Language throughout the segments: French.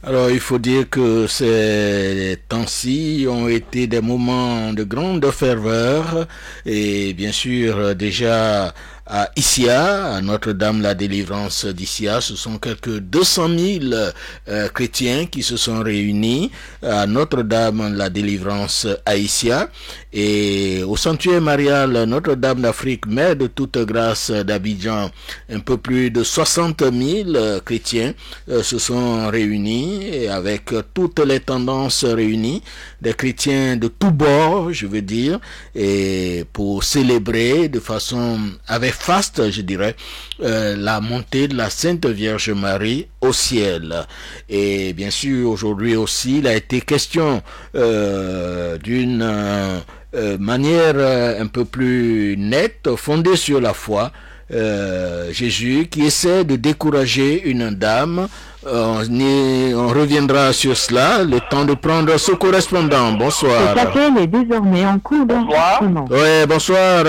Alors, il faut dire que ces temps-ci ont été des moments de grande ferveur et bien sûr déjà à Issia, à Notre-Dame la Délivrance d'Issia, ce sont quelques 200 000 chrétiens qui se sont réunis à Notre-Dame la Délivrance à Issia et au sanctuaire marial Notre-Dame d'Afrique, Mère de toute grâce d'Abidjan, un peu plus de 60 000 chrétiens se sont réunis et avec toutes les tendances réunies, des chrétiens de tous bords, je veux dire, et pour célébrer de façon avec faste, je dirais, la montée de la Sainte Vierge Marie au ciel. Et bien sûr, aujourd'hui aussi, il a été question d'une manière un peu plus nette, fondée sur la foi, Jésus qui essaie de décourager une dame. On reviendra sur cela, le temps de prendre ce correspondant. Bonsoir. Cet appel est désormais en cours d'enregistrement. Oui, bonsoir,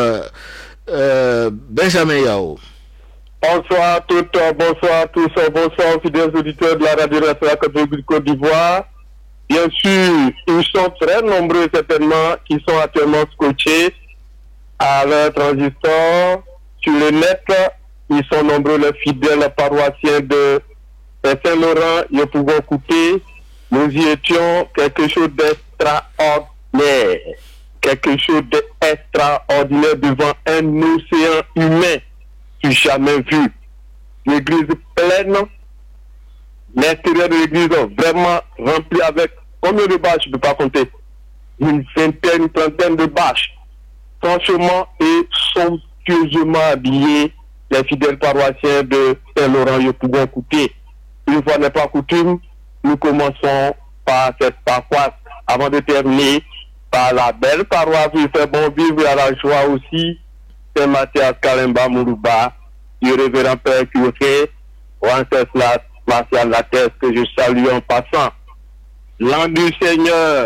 Benjamin Yao. Bonsoir à toutes, bonsoir à tous, bonsoir aux fidèles auditeurs de la radio nationale catholique Côte d'Ivoire. Bien sûr, ils sont très nombreux certainement qui sont actuellement scotchés à leur transistor sur le net. Ils sont nombreux les fidèles paroissiens de Saint-Laurent. Ils pouvons écouter. Nous y étions quelque chose d'extraordinaire. Quelque chose d'extraordinaire devant un océan humain jamais vu. L'église pleine, l'intérieur de l'église vraiment rempli avec combien de bâches, je ne peux pas compter. Une vingtaine, une trentaine de bâches. Franchement et somptueusement habillés, les fidèles paroissiens de Saint-Laurent, ils pouvons écouter. Une fois n'est pas coutume, nous commençons par cette paroisse avant de terminer par la belle paroisse où il fait bon vivre à la joie aussi. Saint Mathias Kalemba Mourouba, du révérend Père Curé, Wenceslas Martial Lattès, que je salue en passant. L'an du Seigneur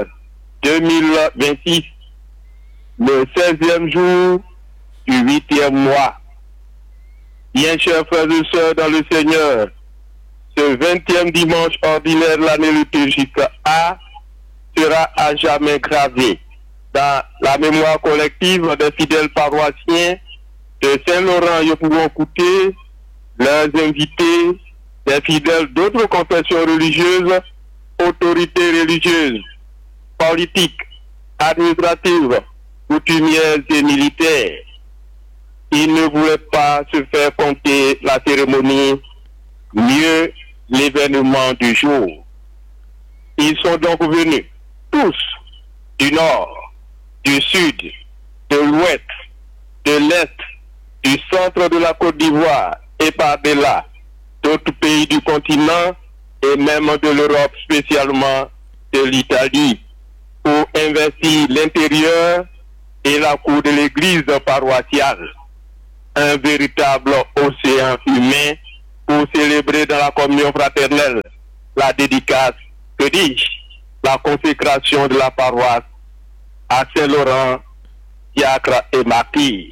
2026, le 16e jour du 8e mois. Bien chers frères et sœurs dans le Seigneur, ce 20e dimanche ordinaire de l'année liturgique A sera à jamais gravé dans la mémoire collective des fidèles paroissiens de Saint-Laurent. Nous pouvons écouter leurs invités, des fidèles d'autres confessions religieuses, autorités religieuses, politiques, administratives, coutumières et militaires. Ils ne voulaient pas se faire compter la cérémonie, mieux l'événement du jour. Ils sont donc venus, tous, du nord, du sud, de l'ouest, de l'est, du centre de la Côte d'Ivoire et par-delà, d'autres pays du continent et même de l'Europe, spécialement de l'Italie, pour investir l'intérieur et la cour de l'église paroissiale. Un véritable océan humain pour célébrer dans la communion fraternelle la dédicace, que dis-je, la consécration de la paroisse à Saint-Laurent, diacre et martyr.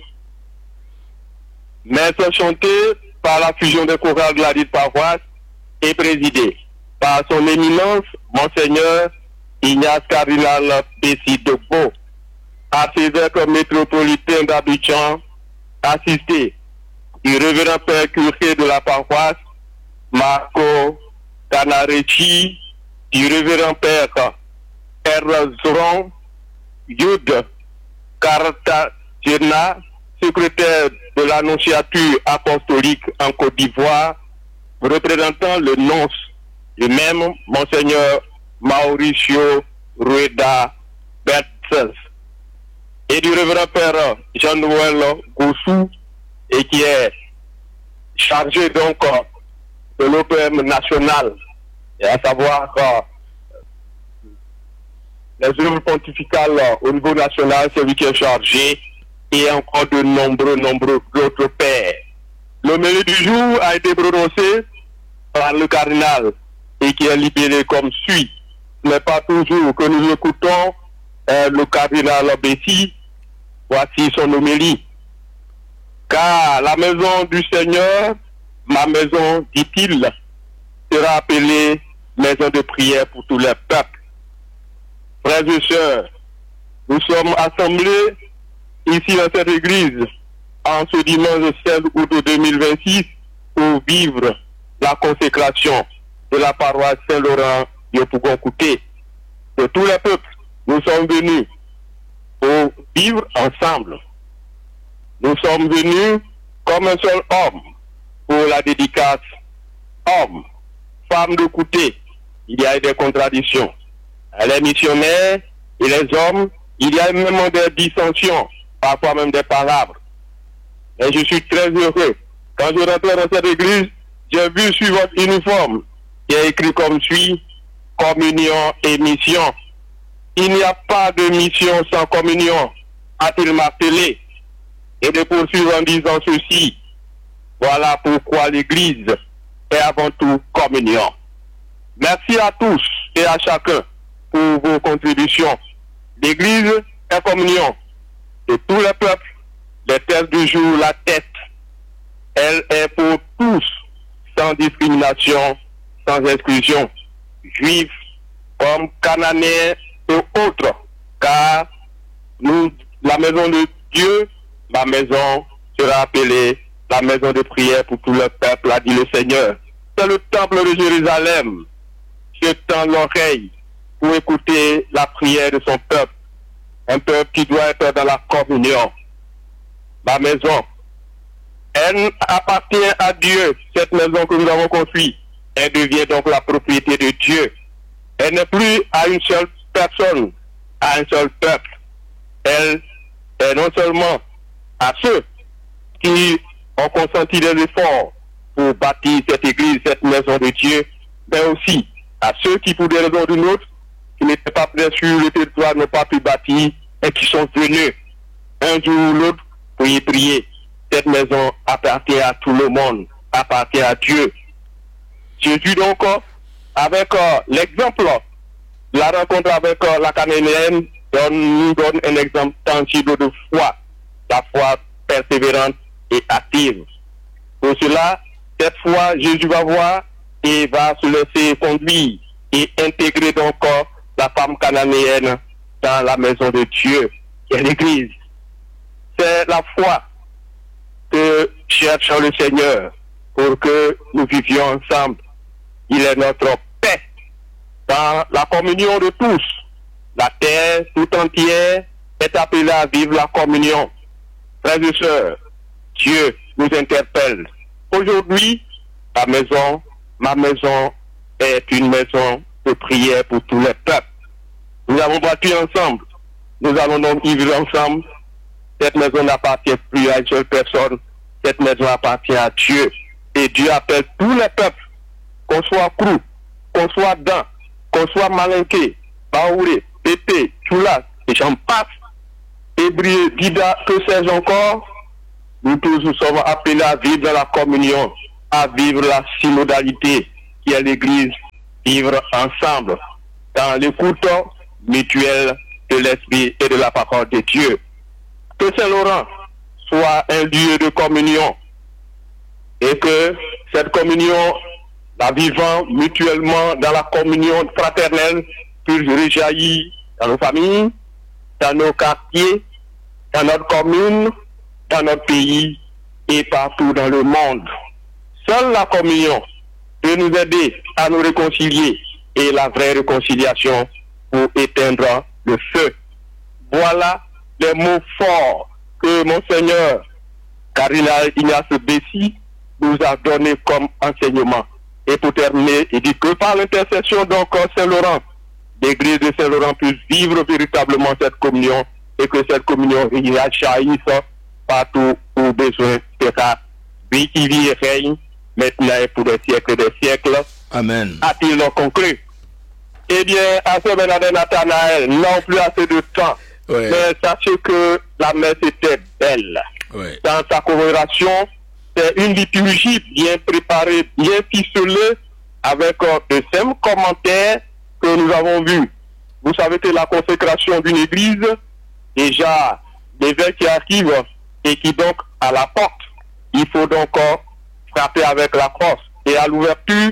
Messe chantée par la fusion des chorales de la dite paroisse et présidée par son éminence, Monseigneur Ignace Cardinal Bessi de Beau, archevêque métropolitain d'Abidjan, assisté du révérend Père Curé de la paroisse, Marco Canarecci, du révérend Père Erzron Yud Cartagena, secrétaire de l'annonciature apostolique en Côte d'Ivoire, représentant le nonce, le même Monseigneur Mauricio Rueda Berthes, et du révérend Père Jean-Noël Goussou, et qui est chargé donc de l'OPM national, et à savoir les œuvres pontificales au niveau national, c'est lui qui est chargé, et encore de nombreux autres pères. L'homélie du jour a été prononcée par le cardinal et qui est libéré comme suit. Ce n'est pas toujours que nous écoutons le cardinal Bessi. Voici son homélie. Car la maison du Seigneur, ma maison, dit-il, sera appelée maison de prière pour tous les peuples. Frères et sœurs, nous sommes assemblés ici dans cette église en ce dimanche 16 août 2026 pour vivre la consécration de la paroisse Saint-Laurent de Pougon-Couté. De tous les peuples, nous sommes venus pour vivre ensemble. Nous sommes venus comme un seul homme pour la dédicace. Hommes, femmes de Couté, il y a des contradictions. Les missionnaires et les hommes, il y a même des dissensions, parfois même des palabres. Et je suis très heureux. Quand je rentrais dans cette église, j'ai vu sur votre uniforme, qui est écrit comme suit, communion et mission. Il n'y a pas de mission sans communion, a-t-il martelé. Et de poursuivre en disant ceci, voilà pourquoi l'église est avant tout communion. Merci à tous et à chacun pour vos contributions. L'église est communion de tous les peuples. Les têtes du jour, la tête, elle est pour tous, sans discrimination, sans exclusion, juifs comme cananéens et autres, car nous, la maison de Dieu, ma maison sera appelée la maison de prière pour tout le peuple, a dit le Seigneur. C'est le temple de Jérusalem. Je tends l'oreille pour écouter la prière de son peuple, un peuple qui doit être dans la communion. Ma maison, elle appartient à Dieu, cette maison que nous avons construite. Elle devient donc la propriété de Dieu. Elle n'est plus à une seule personne, à un seul peuple. Elle est non seulement à ceux qui ont consenti des efforts pour bâtir cette église, cette maison de Dieu, mais aussi à ceux qui, pour des raisons ou d'une autre, qui n'étaient pas présents sur le territoire, n'ont pas pu bâtir et qui sont venus un jour ou l'autre pour y prier. Cette maison appartient à tout le monde, appartient à Dieu. Jésus donc, avec l'exemple, la rencontre avec la Cananéenne nous donne un exemple tangible de foi, la foi persévérante et active. Pour cela, cette fois, Jésus va voir et va se laisser conduire et intégrer donc la femme cananéenne dans la maison de Dieu, qui est l'Église. C'est la foi que cherche le Seigneur pour que nous vivions ensemble. Il est notre paix dans la communion de tous. La terre tout entière est appelée à vivre la communion. Frères et sœurs, Dieu nous interpelle. Aujourd'hui, ma maison est une maison de prière pour tous les peuples. Nous avons bâti ensemble. Nous allons donc vivre ensemble. Cette maison n'appartient plus à une seule personne. Cette maison appartient à Dieu. Et Dieu appelle tous les peuples, qu'on soit crou, qu'on soit dents, qu'on soit malinqué, baouré, pépé, choula, et j'en passe, hébreu, dida, que sais-je encore, nous tous nous sommes appelés à vivre dans la communion, à vivre la synodalité qui est l'Église, vivre ensemble dans l'écoute mutuelle de l'Esprit et de la parole de Dieu. Que Saint-Laurent soit un lieu de communion et que cette communion, la vivant mutuellement dans la communion fraternelle, puisse rejaillir dans nos familles, dans nos quartiers, dans notre commune, dans notre pays et partout dans le monde. Seule la communion peut nous aider à nous réconcilier et la vraie réconciliation pour éteindre le feu. Voilà les mots forts que Monseigneur Cardinal Ignace Bessy nous a donnés comme enseignement. Et pour terminer, il dit que par l'intercession donc Saint-Laurent, l'Église de Saint-Laurent puisse vivre véritablement cette communion et que cette communion jaillisse partout où besoin sera. Lui qui vit et règne, maintenant et pour des siècles et des siècles. Amen. A-t-il conclu? Eh bien, à ce Bernadette Nathanaël, non plus assez de temps. Ouais. Mais sachez que la messe était belle. Ouais. Dans sa coloration, c'est une liturgie bien préparée, bien ficelée, avec de simples commentaires que nous avons vus. Vous savez que la consécration d'une église, déjà, l'évêque qui arrive et qui donc à la porte, il faut donc frapper avec la crosse. Et à l'ouverture,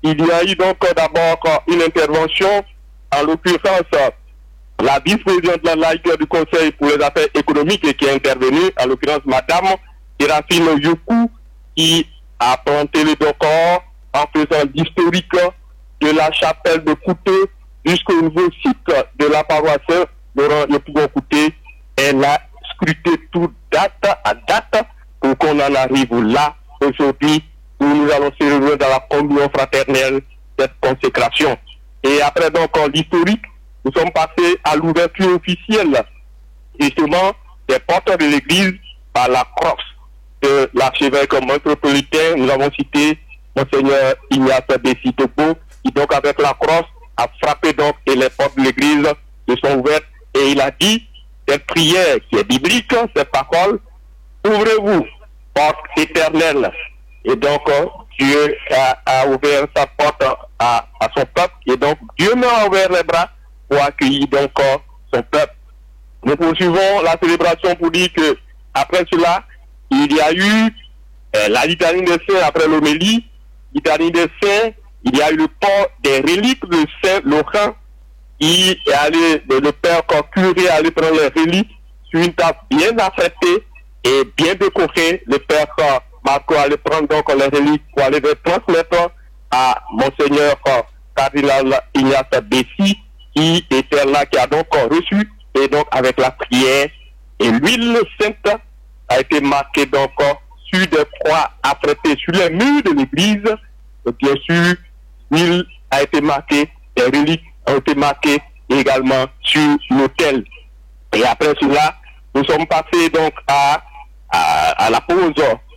il y a eu donc d'abord une intervention, en l'occurrence la vice-présidente de la laïque du Conseil pour les affaires économiques et qui est intervenue, en l'occurrence Madame Serafine Youkou, qui a planté le décor en faisant l'historique de la chapelle de Kouté jusqu'au nouveau site de la paroisse Laurent Le Pougon Kouté. Elle a scruté tout date à date pour qu'on en arrive là aujourd'hui où nous allons célébrer dans la communion fraternelle cette consécration. Et après donc l'historique, nous sommes passés à l'ouverture officielle justement des portes de l'église par la crosse de l'archevêque métropolitain. Nous avons cité Monseigneur Ignace Bessi-Topo, qui donc avec la crosse a frappé donc et les portes de l'église se sont ouvertes et il a dit cette prière qui est biblique, cette parole, ouvrez-vous, porte éternelle. Et donc Dieu a ouvert sa porte à son peuple et donc Dieu m'a ouvert les bras pour accueillir donc son peuple. Nous poursuivons la célébration pour dire que après cela, il y a eu la litanie des saints après l'homélie, litanie des saints, il y a eu le port des reliques de Saint Laurent, qui est allé, le père curé est allé prendre les reliques sur une table bien affectée et bien décorée. Le père Marco allait prendre donc les reliques pour aller les transmettre à Monseigneur Cardinal Ignace Bessi, qui était là, qui a donc reçu, et donc avec la prière et l'huile sainte a été marquée donc sur des croix affrétées sur les murs de l'église. Bien sûr, l'huile a été marquée, les reliques ont été marquées également sur l'autel. Et après cela, nous sommes passés donc à la pose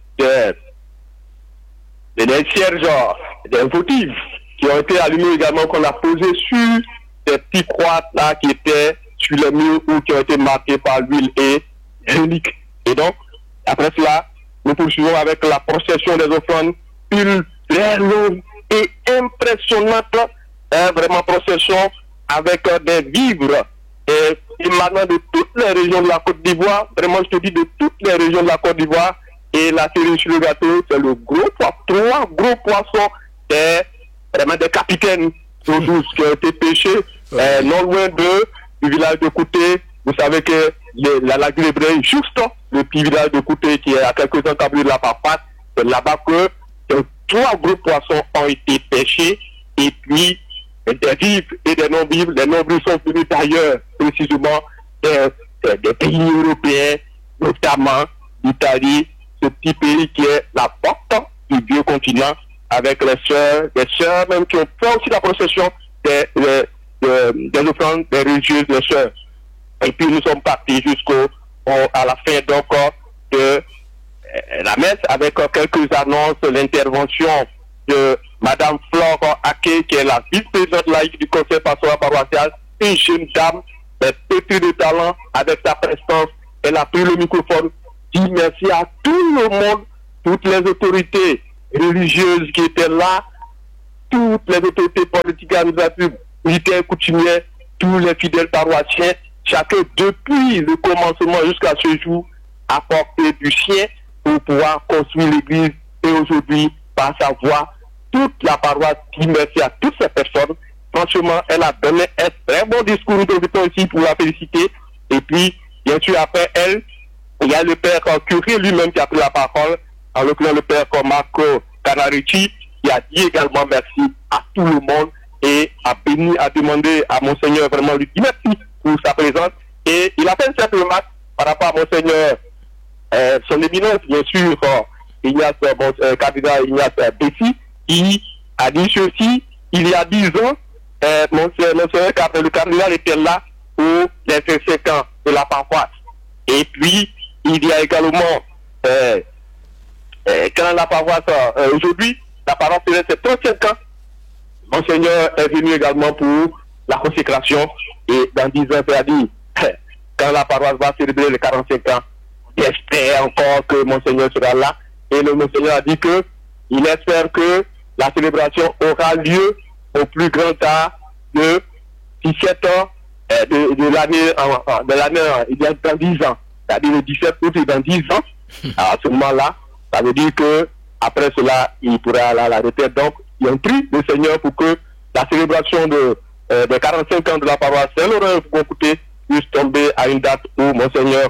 des cierges, des votives qui ont été allumés également, qu'on a posé sur ces petites croix là qui étaient sur les murs ou qui ont été marqués par l'huile et reliques. Et donc, après cela, nous poursuivons avec la procession des offrandes, une très longue et impressionnante, vraiment procession avec des vivres émanant de toutes les régions de la Côte d'Ivoire, vraiment je te dis de toutes les régions de la Côte d'Ivoire. Et la cerise sur le gâteau, c'est le gros poisson, 3 gros poissons, vraiment des capitaines d'eau douce qui ont été pêchés non loin du village de Kouté. Vous savez que la lagune hébraïque, juste le petit village de Kouté qui est à quelques encablures de la Papasse, c'est là-bas que 3 gros poissons ont été pêchés et puis des vivres et des non-vivres. Les non-vivres sont venus d'ailleurs, précisément des pays européens, notamment l'Italie, ce petit pays qui est la porte du vieux continent, avec des sœurs même qui ont fait aussi la procession des offrandes des religieuses, des sœurs. Et puis nous sommes partis à la fin donc de la messe avec quelques annonces, l'intervention de Madame Flore Aké, qui est la vice-présidente laïque du conseil pastoral paroissial, une jeune dame, pétrie de talent, avec sa prestance. Elle a pris le microphone, dit merci à tout le monde, toutes les autorités religieuses qui étaient là, toutes les autorités politiques, administratives, militaires, coutumières, tous les fidèles paroissiens, chacun depuis le commencement jusqu'à ce jour a porté du sien pour pouvoir construire l'église. Et aujourd'hui, par sa voix, toute la paroisse dit merci à toutes ces personnes. Franchement, elle a donné un très bon discours. Nous profitons ici pour la féliciter. Et puis, bien sûr, après elle, il y a le père curé lui-même qui a pris la parole, en l'occurrence le père Marco Canarici, qui a dit également merci à tout le monde et a béni, a demandé à Monseigneur vraiment lui dire merci pour sa présence. Et il a fait une simple remarque par rapport à Monseigneur, son éminence, bien sûr, candidat Ignace Bessi, qui a dit ceci, il y a 10 ans, Monseigneur, le cardinal était là pour les 25 ans de la paroisse. Et puis, il y a également, quand la paroisse, aujourd'hui, la paroisse c'est 35 ans, Monseigneur est venu également pour la consécration, et dans 10 ans, c'est-à-dire, quand la paroisse va célébrer les 45 ans, il espère encore que Monseigneur sera là, et le Monseigneur a dit que il espère que la célébration aura lieu au plus grand tard de 17 ans de l'année, il y a dans 10 ans, c'est-à-dire le 17 août et dans 10 ans. À ce moment-là, ça veut dire que Après cela, il pourrait aller à la retraite. Donc, il y a un prix le Seigneur pour que la célébration des 45 ans de la paroisse Saint-Laurent-Foucault puisse tomber à une date où Monseigneur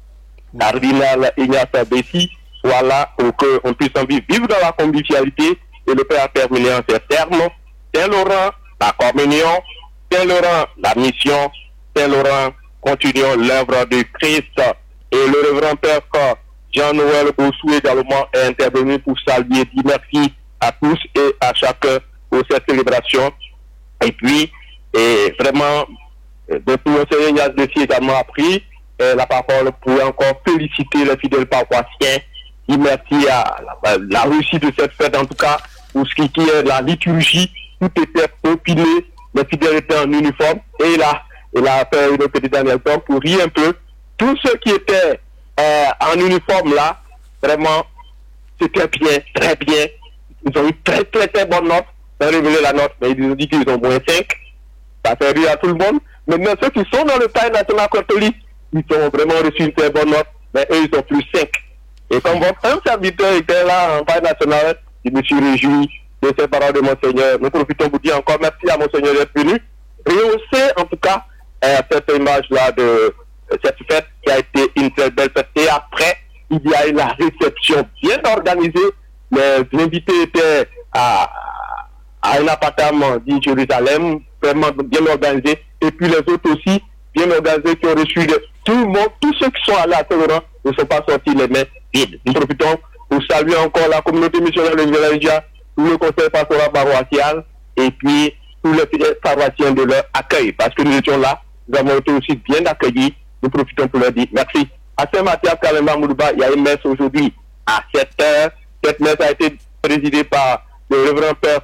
cardinal Ignace Bessi soit là pour qu'on puisse en vivre dans la convivialité. Et le Père a terminé en ces termes. Saint-Laurent, la communion. Saint-Laurent, la mission. Saint-Laurent, continuons l'œuvre de Christ. Et le révérend Père Jean-Noël Bossou également est intervenu pour saluer, dire merci à tous et à chacun pour cette célébration. Et puis, vraiment, depuis Monseigneur Ignace Bessi également a pris la parole pour encore féliciter les fidèles paroissiens. Dire merci à la réussite de cette fête, en tout cas, pour ce qui est de la liturgie. Tout était compilé, les fidèles étaient en uniforme, et il a fait une petite dernière temps pour rire un peu. Tous ceux qui étaient en uniforme là, vraiment, c'était bien, très bien. Ils ont eu très, très, très bonne note. Sans révéler la note, mais ils ont dit qu'ils ont moins 5. Ça fait rire à tout le monde. Maintenant, ceux qui sont dans le taille national catholique, ils ont vraiment reçu une très bonne note, mais eux, ils ont plus 5. Et comme votre serviteur était là en taille nationale, je me suis réjoui de ces paroles de Monseigneur. Nous profitons pour dire encore merci à Monseigneur d'être venu. Rehausser, en tout cas, cette image-là de cette fête qui a été une très belle fête. Et après, il y a eu la réception bien organisée. Les invités étaient à un appartement dit Jérusalem, vraiment bien organisé. Et puis les autres aussi, bien organisés, qui ont reçu tout le monde, tous ceux qui sont allés à Saint-Laurent ne sont pas sortis les mains vides. Nous profitons pour saluer encore la communauté missionnaire de Village, tout le conseil pastoral paroissial, et puis tous les fidèles paroissiens de leur accueil. Parce que nous étions là, nous avons été aussi bien accueillis. Nous profitons pour leur dire merci. À Saint-Mathias, Kalemba Mourouba, il y a une messe aujourd'hui à 7h. Cette messe a été présidée par le révérend Père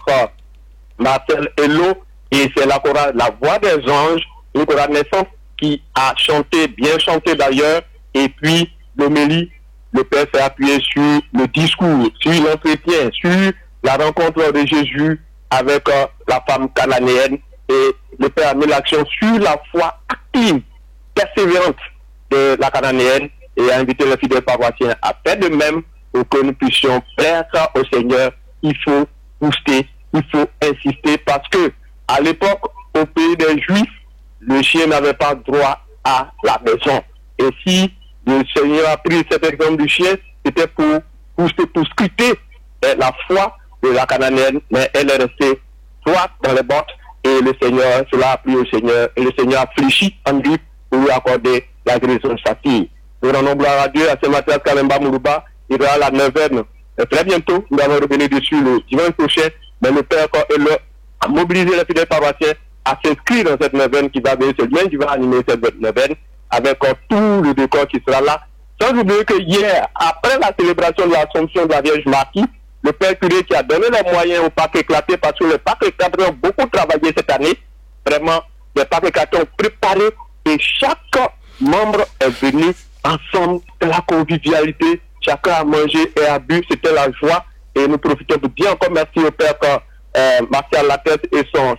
Marcel Hello, et c'est la chorale La Voix des Anges, une chorale naissante qui a chanté, bien chanté d'ailleurs, et puis l'homélie, le Père s'est appuyé sur le discours, sur l'entretien, sur la rencontre de Jésus avec la femme cananéenne, et le Père a mis l'action sur la foi active, persévérante de la cananéenne, et a invité les fidèles paroissiens à faire de même pour que nous puissions plaire au Seigneur. Il faut booster, il faut insister, parce que à l'époque, au pays des Juifs, le chien n'avait pas droit à la maison. Et si le Seigneur a pris cet exemple du chien, c'était pour booster, pour scruter la foi de la cananéenne, mais elle est restée droite dans les bottes, et le Seigneur, cela a plu au Seigneur, et le Seigneur a fléchi en lui pour lui accorder la guérison de sa fille. Nous rendons gloire à Dieu. À Saint-Mathias, Kalemba Mourouba, il y aura la 9e très bientôt. Nous allons revenir dessus le dimanche prochain, mais le Père a mobilisé les fidèles paroissiens à s'inscrire dans cette 9e qui va venir, c'est lui qui va animer cette 9e avec tout le décor qui sera là. Sans oublier que hier, après la célébration de l'Assomption de la Vierge Marie, le Père curé qui a donné les moyens au Parc Éclaté, parce que le Parc Éclaté a beaucoup travaillé cette année, vraiment, les Parcs Éclatés ont préparé, et chaque membre est venu ensemble de la convivialité, chacun a mangé et a bu, c'était la joie, et nous profitons de bien encore merci au Père Martial Latête et son